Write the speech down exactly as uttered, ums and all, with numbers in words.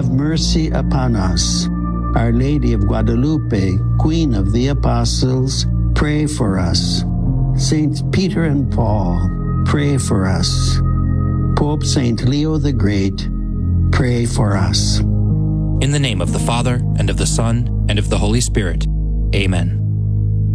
have mercy upon us. Our Lady of Guadalupe, Queen of the Apostles, pray for us. Saints Peter and Paul, pray for us. Pope Saint Leo the Great, pray for us. In the name of the Father, and of the Son, and of the Holy Spirit. Amen.